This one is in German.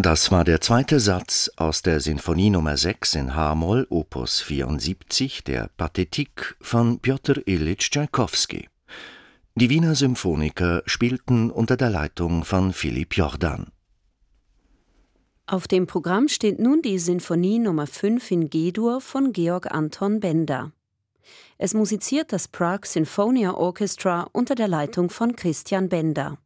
Das war der zweite Satz aus der Sinfonie Nr. 6 in H-Moll, Opus 74, der Pathetique von Pjotr Iljitsch Tschaikowski. Die Wiener Symphoniker spielten unter der Leitung von Philipp Jordan. Auf dem Programm steht nun die Sinfonie Nr. 5 in G-Dur von Georg Anton Benda. Es musiziert das Prague Sinfonia Orchestra unter der Leitung von Christian Benda.